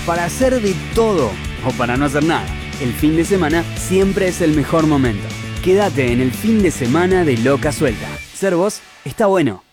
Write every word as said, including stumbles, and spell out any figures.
para hacer de todo o para no hacer nada. El fin de semana siempre es el mejor momento. Quédate en el fin de semana de Loca Suelta. Ser vos está bueno.